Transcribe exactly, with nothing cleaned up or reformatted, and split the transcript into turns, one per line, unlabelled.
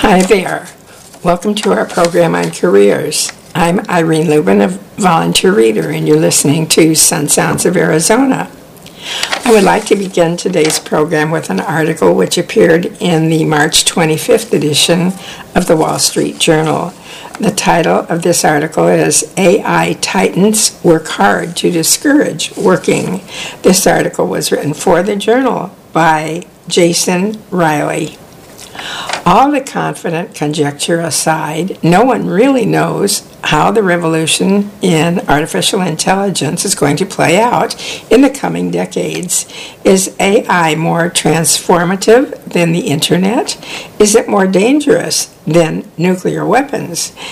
Hi there. Welcome to our program on careers. I'm Irene Lubin, a volunteer reader, and you're listening to Sun Sounds of Arizona. I would like to begin today's program with an article which appeared in the March twenty-fifth edition of the Wall Street Journal. The title of this article is A I Titans Work Hard to Discourage Working. This article was written for the Journal by Jason Riley. All the confident conjecture aside, no one really knows how the revolution in artificial intelligence is going to play out in the coming decades. Is A I more transformative than the internet? Is it more dangerous than nuclear weapons?